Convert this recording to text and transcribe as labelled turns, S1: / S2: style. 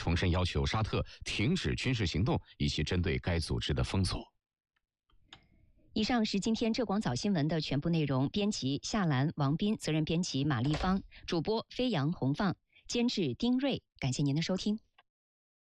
S1: 重申要求沙特停止军事行动以及针对该组织的封锁。
S2: 以上是今天浙广早新闻的全部内容。编辑夏兰、王斌，责任编辑马丽芳，主播飞扬、洪放，监制丁瑞。感谢您的收听。